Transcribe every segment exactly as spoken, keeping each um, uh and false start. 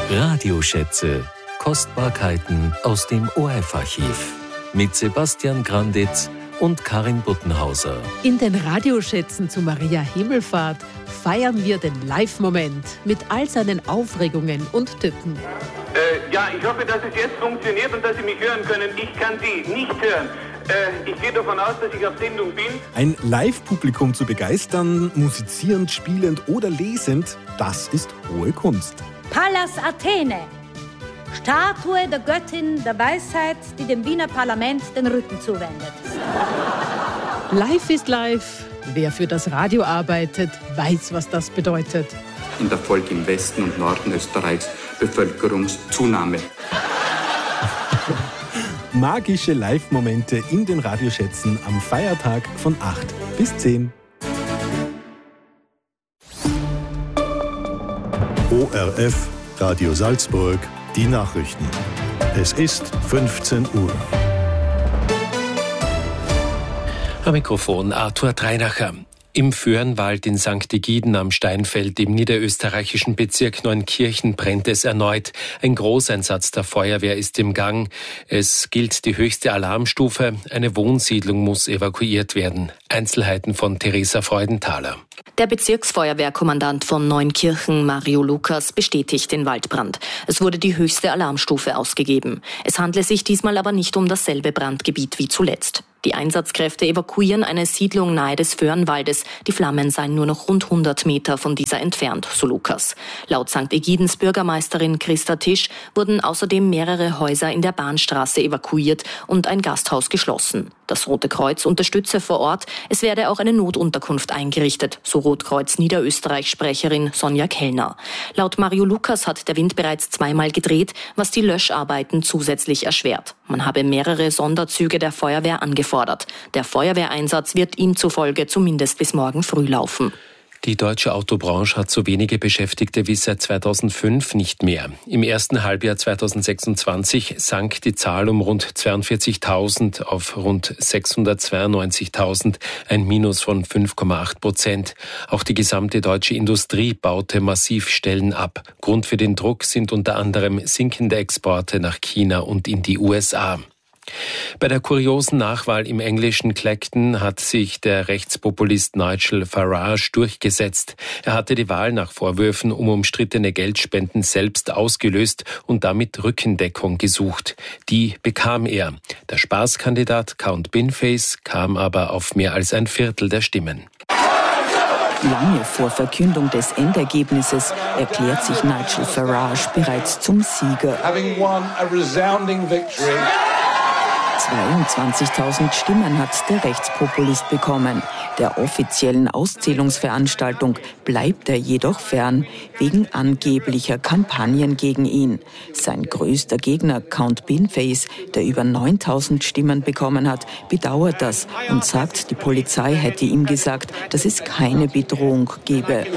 Radioschätze. Kostbarkeiten aus dem O R F-Archiv. Mit Sebastian Granditz und Karin Buttenhauser. In den Radioschätzen zu Maria Himmelfahrt feiern wir den Live-Moment mit all seinen Aufregungen und Tücken. Äh, ja, ich hoffe, dass es jetzt funktioniert und dass Sie mich hören können. Ich kann Sie nicht hören. Äh, ich gehe davon aus, dass ich auf Sendung bin. Ein Live-Publikum zu begeistern, musizierend, spielend oder lesend, das ist hohe Kunst. Pallas Athene, Statue der Göttin der Weisheit, die dem Wiener Parlament den Rücken zuwendet. Live ist live. Wer für das Radio arbeitet, weiß, was das bedeutet. In der Folge im Westen und Norden Österreichs Bevölkerungszunahme. Magische Live-Momente in den Radioschätzen am Feiertag von acht bis zehn. O R F, Radio Salzburg, die Nachrichten. Es ist fünfzehn Uhr. Am Mikrofon Arthur Dreinacher. Im Föhrenwald in Sankt Egiden am Steinfeld im niederösterreichischen Bezirk Neunkirchen brennt es erneut. Ein Großeinsatz der Feuerwehr ist im Gang. Es gilt die höchste Alarmstufe. Eine Wohnsiedlung muss evakuiert werden. Einzelheiten von Theresa Freudenthaler. Der Bezirksfeuerwehrkommandant von Neunkirchen, Mario Lukas, bestätigt den Waldbrand. Es wurde die höchste Alarmstufe ausgegeben. Es handle sich diesmal aber nicht um dasselbe Brandgebiet wie zuletzt. Die Einsatzkräfte evakuieren eine Siedlung nahe des Föhrenwaldes. Die Flammen seien nur noch rund hundert Meter von dieser entfernt, so Lukas. Laut Sankt Egidens Bürgermeisterin Christa Tisch wurden außerdem mehrere Häuser in der Bahnstraße evakuiert und ein Gasthaus geschlossen. Das Rote Kreuz unterstütze vor Ort. Es werde auch eine Notunterkunft eingerichtet, so Rotkreuz Niederösterreich-Sprecherin Sonja Kellner. Laut Mario Lukas hat der Wind bereits zweimal gedreht, was die Löscharbeiten zusätzlich erschwert. Man habe mehrere Sonderzüge der Feuerwehr angefordert. Der Feuerwehreinsatz wird ihm zufolge zumindest bis morgen früh laufen. Die deutsche Autobranche hat so wenige Beschäftigte wie seit zweitausendfünf nicht mehr. Im ersten Halbjahr zweitausendsechsundzwanzig sank die Zahl um rund zweiundvierzigtausend auf rund sechshundertzweiundneunzigtausend, ein Minus von fünf Komma acht Prozent. Auch die gesamte deutsche Industrie baute massiv Stellen ab. Grund für den Druck sind unter anderem sinkende Exporte nach China und in die U S A. Bei der kuriosen Nachwahl im englischen Clacton hat sich der Rechtspopulist Nigel Farage durchgesetzt. Er hatte die Wahl nach Vorwürfen um umstrittene Geldspenden selbst ausgelöst und damit Rückendeckung gesucht. Die bekam er. Der Spaßkandidat Count Binface kam aber auf mehr als ein Viertel der Stimmen. Lange vor Verkündung des Endergebnisses erklärt sich Nigel Farage bereits zum Sieger. zweiundzwanzigtausend Stimmen hat der Rechtspopulist bekommen. Der offiziellen Auszählungsveranstaltung bleibt er jedoch fern, wegen angeblicher Kampagnen gegen ihn. Sein größter Gegner, Count Binface, der über neuntausend Stimmen bekommen hat, bedauert das und sagt, die Polizei hätte ihm gesagt, dass es keine Bedrohung gebe.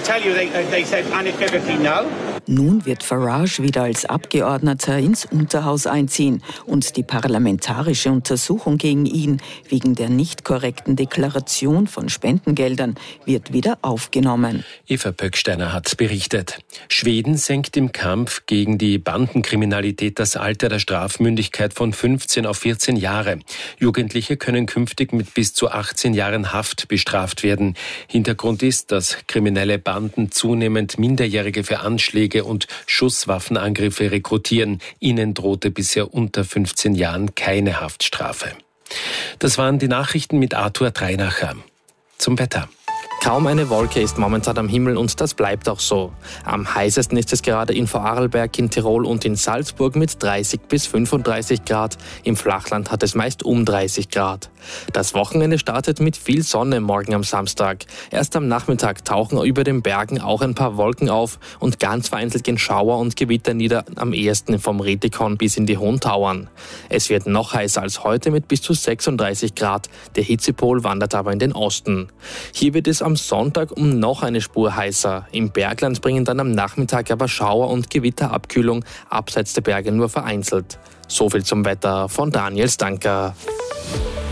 Nun wird Farage wieder als Abgeordneter ins Unterhaus einziehen und die parlamentarische Untersuchung gegen ihn wegen der nicht korrekten Deklaration von Spendengeldern wird wieder aufgenommen. Eva Pöcksteiner hat berichtet. Schweden senkt im Kampf gegen die Bandenkriminalität das Alter der Strafmündigkeit von fünfzehn auf vierzehn Jahre. Jugendliche können künftig mit bis zu achtzehn Jahren Haft bestraft werden. Hintergrund ist, dass kriminelle Banden zunehmend Minderjährige für Anschläge und Schusswaffenangriffe rekrutieren. Ihnen drohte bisher unter fünfzehn Jahren keine Haftstrafe. Das waren die Nachrichten mit Arthur Dreinacher. Zum Wetter. Kaum eine Wolke ist momentan am Himmel und das bleibt auch so. Am heißesten ist es gerade in Vorarlberg, in Tirol und in Salzburg mit dreißig bis fünfunddreißig Grad. Im Flachland hat es meist um dreißig Grad. Das Wochenende startet mit viel Sonne morgen am Samstag. Erst am Nachmittag tauchen über den Bergen auch ein paar Wolken auf und ganz vereinzelt gehen Schauer und Gewitter nieder, am ehesten vom Retikon bis in die Hohen Tauern. Es wird noch heißer als heute mit bis zu sechsunddreißig Grad. Der Hitzepol wandert aber in den Osten. Hier wird es am Sonntag um noch eine Spur heißer. Im Bergland bringen dann am Nachmittag aber Schauer und Gewitterabkühlung, abseits der Berge nur vereinzelt. So viel zum Wetter von Daniel Stanker.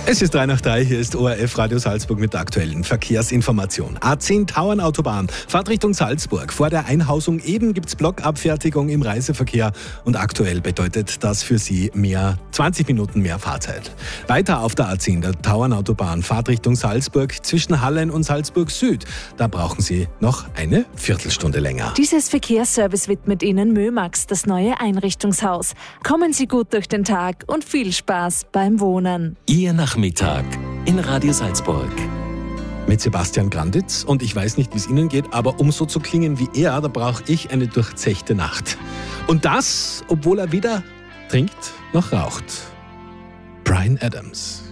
Es ist drei nach drei, hier ist O R F Radio Salzburg mit der aktuellen Verkehrsinformation. A zehn Tauernautobahn, Fahrt Richtung Salzburg. Vor der Einhausung eben gibt es Blockabfertigung im Reiseverkehr und aktuell bedeutet das für Sie mehr zwanzig Minuten mehr Fahrzeit. Weiter auf der A zehn, der Tauernautobahn, Fahrt Richtung Salzburg zwischen Hallen und Salzburg Süd. Da brauchen Sie noch eine Viertelstunde länger. Dieses Verkehrsservice widmet Ihnen Mömax, das neue Einrichtungshaus. Kommen Sie gut durch den Tag und viel Spaß beim Wohnen. Ihr Nachmittag in Radio Salzburg. Mit Sebastian Granditz und ich weiß nicht, wie es Ihnen geht, aber um so zu klingen wie er, da brauche ich eine durchzechte Nacht. Und das, obwohl er weder trinkt noch raucht. Bryan Adams.